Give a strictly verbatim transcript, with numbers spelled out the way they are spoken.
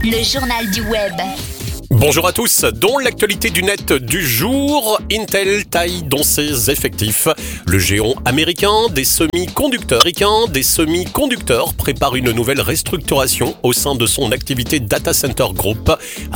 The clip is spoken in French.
le journal du web. Bonjour à tous, dans l'actualité du net du jour, Intel taille dans ses effectifs. Le géant américain des semi-conducteurs américain des semi-conducteurs prépare une nouvelle restructuration au sein de son activité Data Center Group